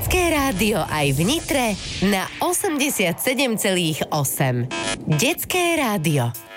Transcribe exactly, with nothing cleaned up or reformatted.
Detské rádio aj v Nitre na osemdesiatsedem celých osem. Detské rádio.